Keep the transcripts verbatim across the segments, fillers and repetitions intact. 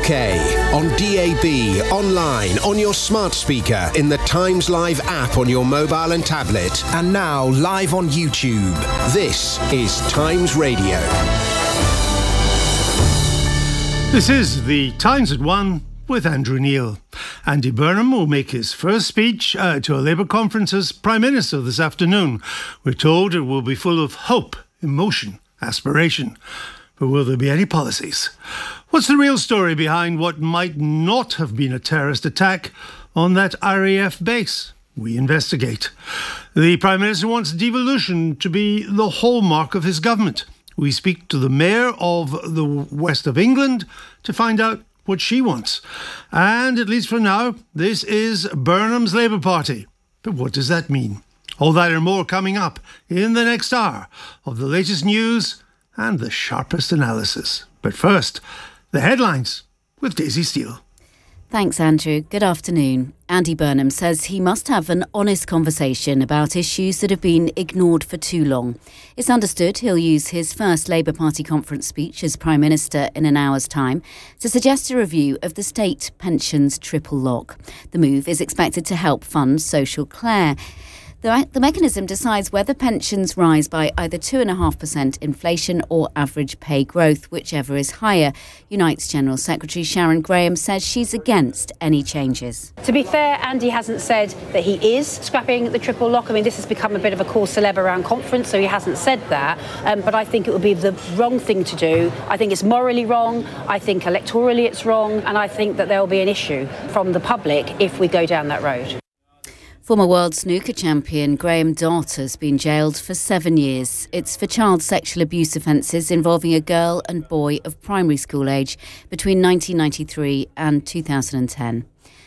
K, on D A B, online, on your smart speaker, in the Times Live app on your mobile and tablet, and now live on YouTube. This is Times Radio. This is the Times at One with Andrew Neil. Andy Burnham will make his first speech uh, to a Labour conference as Prime Minister this afternoon. We're told it will be full of hope, emotion, aspiration. But will there be any policies? What's the real story behind what might not have been a terrorist attack on that R A F base? We investigate. The Prime Minister wants devolution to be the hallmark of his government. We speak to the Mayor of the West of England to find out what she wants. And at least for now, this is Burnham's Labour Party. But what does that mean? All that and more coming up in the next hour of the latest news and the sharpest analysis. But first, the headlines with Daisy Steele. Thanks, Andrew. Good afternoon. Andy Burnham says he must have an honest conversation about issues that have been ignored for too long. It's understood he'll use his first Labour Party conference speech as Prime Minister in an hour's time to suggest a review of the state pensions triple lock. The move is expected to help fund social care. The, the mechanism decides whether pensions rise by either two point five percent inflation or average pay growth, whichever is higher. Unite's General Secretary Sharon Graham says she's against any changes. To be fair, Andy hasn't said that he is scrapping the triple lock. I mean, this has become a bit of a cause célèbre around conference, so he hasn't said that. Um, but I think it would be the wrong thing to do. I think it's morally wrong. I think electorally it's wrong. And I think that there will be an issue from the public if we go down that road. Former world snooker champion Graham Dott has been jailed for seven years. It's for child sexual abuse offences involving a girl and boy of primary school age between nineteen ninety-three and two thousand ten.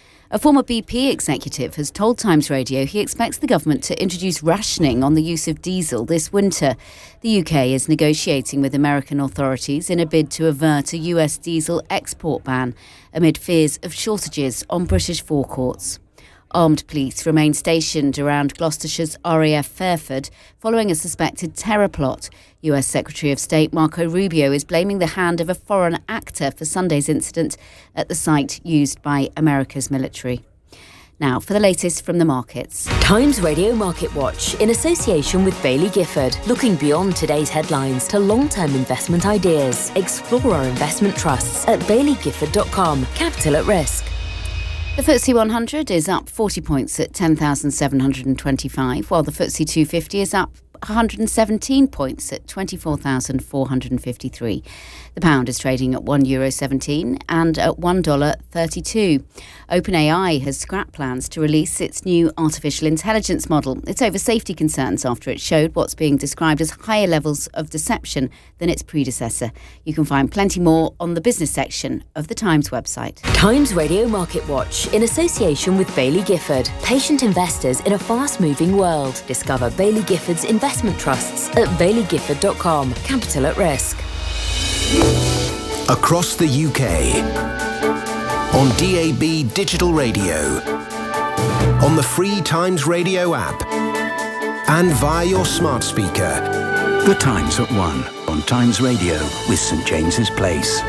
A former B P executive has told Times Radio he expects the government to introduce rationing on the use of diesel this winter. The U K is negotiating with American authorities in a bid to avert a U S diesel export ban amid fears of shortages on British forecourts. Armed police remain stationed around Gloucestershire's R A F Fairford following a suspected terror plot. U S Secretary of State Marco Rubio is blaming the hand of a foreign actor for Sunday's incident at the site used by America's military. Now for the latest from the markets. Times Radio Market Watch in association with Baillie Gifford. Looking beyond today's headlines to long-term investment ideas. Explore our investment trusts at baillie gifford dot com. Capital at risk. The F T S E one hundred is up forty points at ten thousand seven hundred twenty-five, while the F T S E two fifty is up one hundred seventeen points at twenty-four thousand four hundred fifty-three. The pound is trading at one euro seventeen and at one dollar thirty-two. OpenAI has scrapped plans to release its new artificial intelligence model. It's over safety concerns after it showed what's being described as higher levels of deception than its predecessor. You can find plenty more on the business section of the Times website. Times Radio Market Watch in association with Baillie Gifford. Patient investors in a fast-moving world. Discover Baillie Gifford's investment trusts at baillie gifford dot com. Capital at risk. Across the U K, on D A B Digital Radio, on the free Times Radio app, and via your smart speaker. The Times at One on Times Radio with St James's Place.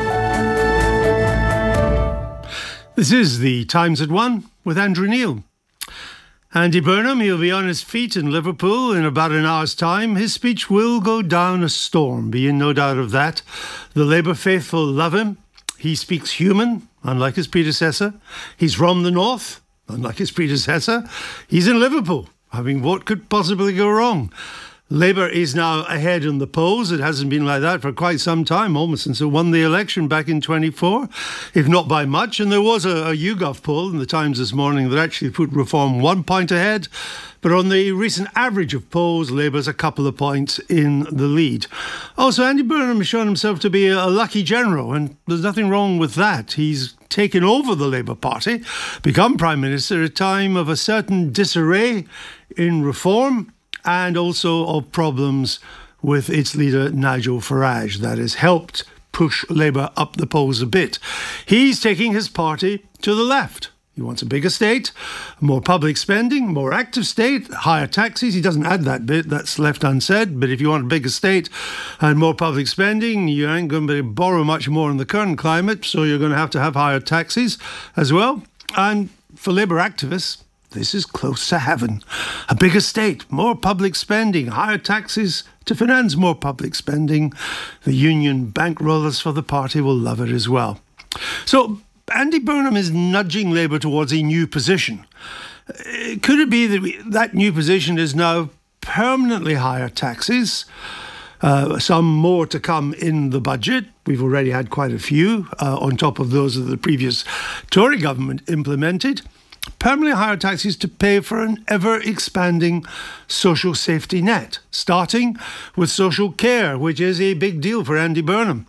This is the Times at One with Andrew Neil. Andy Burnham, he'll be on his feet in Liverpool in about an hour's time. His speech will go down a storm, be in no doubt of that. The Labour faithful love him. He speaks human, unlike his predecessor. He's from the north, unlike his predecessor. He's in Liverpool. I mean, what could possibly go wrong? Labour is now ahead in the polls. It hasn't been like that for quite some time, almost since it won the election back in twenty-four, if not by much. And there was a, a YouGov poll in the Times this morning that actually put Reform one point ahead. But on the recent average of polls, Labour's a couple of points in the lead. Also, Andy Burnham has shown himself to be a lucky general, and there's nothing wrong with that. He's taken over the Labour Party, become Prime Minister at a time of a certain disarray in reform, and also of problems with its leader, Nigel Farage. That has helped push Labour up the polls a bit. He's taking his party to the left, He wants a bigger state, more public spending, more active state, higher taxes. He doesn't add that bit, that's left unsaid. But if you want a bigger state and more public spending, you ain't going to borrow much more in the current climate, so you're going to have to have higher taxes as well. And for Labour activists, this is close to heaven. A bigger state, more public spending, higher taxes to finance more public spending. The union bankrollers for the party will love it as well. So Andy Burnham is nudging Labour towards a new position. Could it be that we, that new position is now permanently higher taxes? Uh, some more to come in the budget. We've already had quite a few uh, on top of those that the previous Tory government implemented. Permanently higher taxes to pay for an ever-expanding social safety net, starting with social care, which is a big deal for Andy Burnham.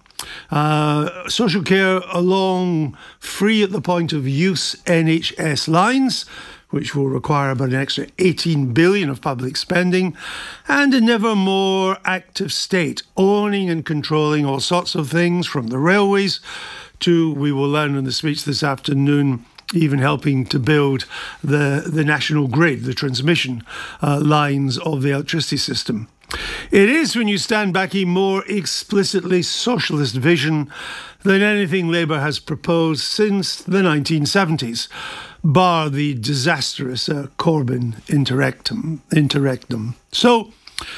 Uh, social care along free at the point of use N H S lines, which will require about an extra eighteen billion dollars of public spending, and a never more active state, owning and controlling all sorts of things, from the railways to, we will learn in the speech this afternoon, even helping to build the, the national grid, the transmission uh, lines of the electricity system. It is, when you stand back, a more explicitly socialist vision than anything Labour has proposed since the nineteen seventies, bar the disastrous uh, Corbyn interrectum, interrectum. So,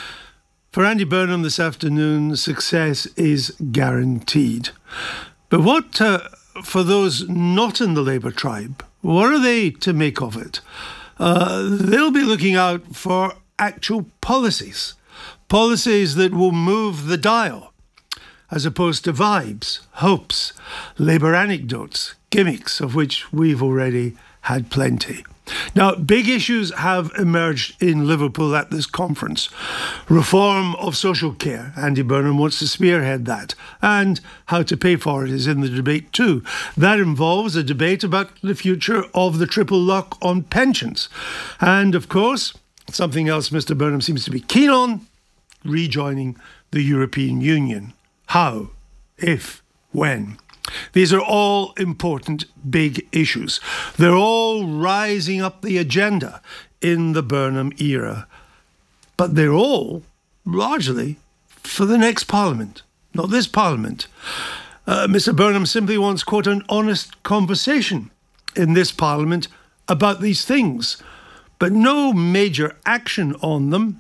for Andy Burnham this afternoon, success is guaranteed. But what, uh, for those not in the Labour tribe, what are they to make of it? Uh, they'll be looking out for actual policies. Policies that will move the dial, as opposed to vibes, hopes, Labour anecdotes, gimmicks, of which we've already had plenty. Now, big issues have emerged in Liverpool at this conference. Reform of social care. Andy Burnham wants to spearhead that. And how to pay for it is in the debate too. That involves a debate about the future of the triple lock on pensions. And, of course, something else Mister Burnham seems to be keen on, rejoining the European Union. How? If? When? These are all important big issues. They're all rising up the agenda in the Burnham era. But they're all largely for the next Parliament, not this Parliament. Uh, Mister Burnham simply wants, quote, an honest conversation in this Parliament about these things, but no major action on them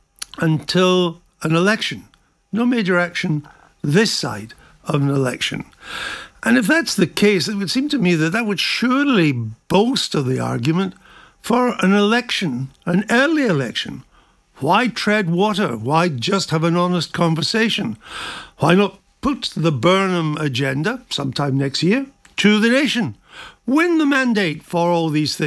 until an election. No major action this side of an election. And if that's the case, it would seem to me that that would surely bolster the argument for an election, an early election. Why tread water? Why just have an honest conversation? Why not put the Burnham agenda sometime next year to the nation? Win the mandate for all these things.